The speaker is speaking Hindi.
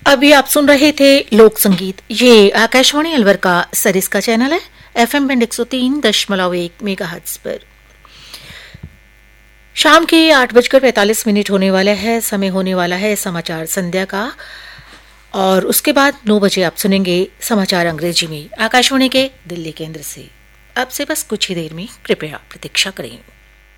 अभी आप सुन रहे थे लोक संगीत। ये आकाशवाणी अलवर का सरिस का चैनल है, FM बैंड 103.1 मेगाहर्ट्ज पर। शाम के 8:45 होने वाले हैं। समय होने वाला है समाचार संध्या का, और उसके बाद 9 बजे आप सुनेंगे समाचार अंग्रेजी में आकाशवाणी के दिल्ली केंद्र से। अब से बस कुछ ही देर में कृपया प्रतीक्षा करें।